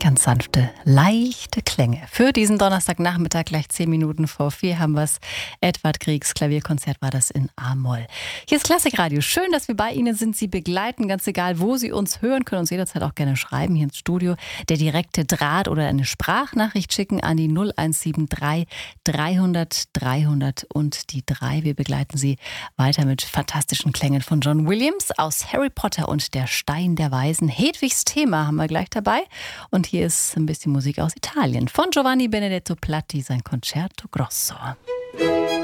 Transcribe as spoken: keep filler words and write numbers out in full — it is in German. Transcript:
Ganz sanfte, leichte Klänge. Für diesen Donnerstagnachmittag, gleich zehn Minuten vor vier, haben wir es. Edward Griegs Klavierkonzert war das in A-Moll. Hier ist Klassikradio. Schön, dass wir bei Ihnen sind. Sie begleiten, ganz egal, wo Sie uns hören, können uns jederzeit auch gerne schreiben hier ins Studio. Der direkte Draht oder eine Sprachnachricht schicken an die null eins sieben drei dreihundert dreihundert und die drei. Wir begleiten Sie weiter mit fantastischen Klängen von John Williams aus Harry Potter und der Stein der Weisen. Hedwigs Thema haben wir gleich dabei. Und hier ist ein bisschen Musik aus Italien von Giovanni Benedetto Platti, sein Concerto Grosso.